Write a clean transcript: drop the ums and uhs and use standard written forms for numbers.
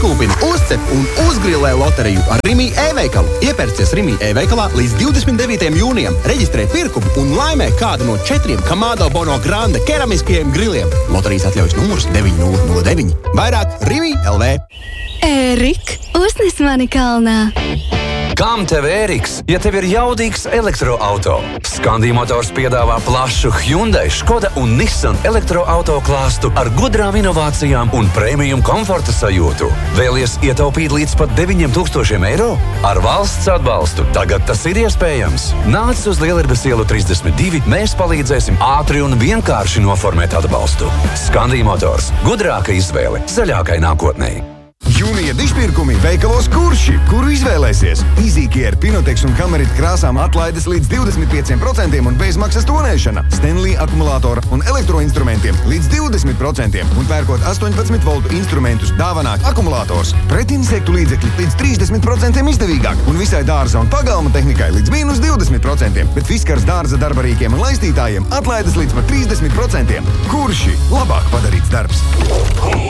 Uzkūpini, uzcep un uzgrilē loteriju ar Rimi e-veikalu. Iepērcies Rimi e-veikalā līdz 29. jūnijam. Reģistrē pirkumu un laimē kādu no 4 Kamado Bono Grande keramiskajiem griliem. Loterijas atļaujas numurs 9009. Vairāk Rimi LV. Ērik, uznes mani kalnā. Kam tev, Ēriks, ja tev ir jaudīgs elektroauto? Skandija Motors piedāvā plašu Hyundai, Škoda un Nissan elektroauto klāstu ar gudrām inovācijām un premium komforta sajūtu. Vēlies ietaupīt līdz pat 9,000 eiro? Ar valsts atbalstu tagad tas ir iespējams. Nāc uz Lielarbes ielu 32, mēs palīdzēsim ātri un vienkārši noformēt atbalstu. Skandija Motors – gudrāka izvēle zaļākai nākotnei. Jūnija dišpirkumi veikalos Kurši, kuru izvēlēsies. Easycare, Pinotex un Kamerit krāsām atlaides līdz 25% un bezmaksas tonēšana. Stanley akumulātora un elektroinstrumentiem līdz 20% un pērkot 18 voltu instrumentus dāvanā akumulātors. Pretinsektu līdzekļi līdz 30% izdevīgāk un visai dārza un pagalma tehnikai līdz -20%, bet Fiskars dārza darbarīkiem un laistītājiem atlaides līdz pat 30%. Kurši, labāk padarīts darbs.